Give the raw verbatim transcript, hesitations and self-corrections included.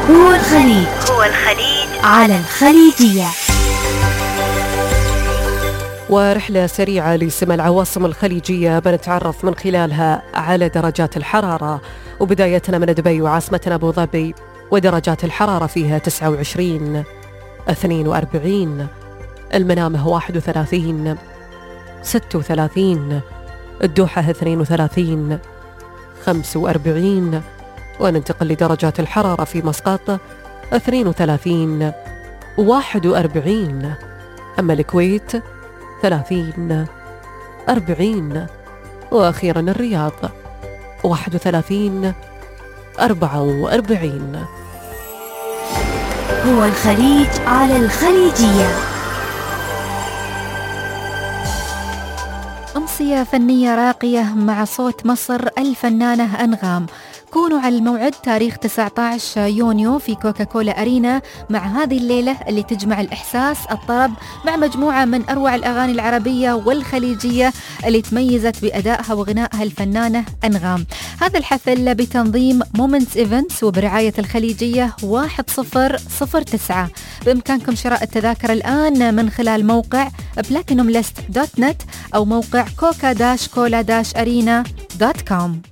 هو الخليج هو الخليج على الخليجية. ورحلة سريعة لسمع العواصم الخليجية بنتعرف من خلالها على درجات الحرارة، وبدايتنا من دبي وعاصمتنا أبو ظبي، ودرجات الحرارة فيها تسعة وعشرين، اثنين وأربعين، المنامة واحد وثلاثين، ستة وثلاثين، الدوحة اثنين وثلاثين، خمسة وأربعين، وننتقل لدرجات الحرارة في مسقط اثنين وثلاثين، واحد وأربعين، أما الكويت ثلاثين، أربعين، وأخيرا الرياض واحد وثلاثين، أربعة وأربعين. هو الخليج على الخليجية. أمسية فنية راقية مع صوت مصر الفنانة أنغام. كونوا على الموعد تاريخ تسعة عشر يونيو في كوكاكولا أرينا مع هذه الليلة اللي تجمع الإحساس الطرب مع مجموعة من أروع الأغاني العربية والخليجية اللي تميزت بأدائها وغنائها الفنانة أنغام. هذا الحفل بتنظيم مومنتس إيفنتس وبرعاية الخليجية واحد صفر صفر تسعة. بإمكانكم شراء التذاكر الآن من خلال موقع بلاتينوم ليست دوت نت أو موقع كوكا داش كولا داش أرينا دوت كوم.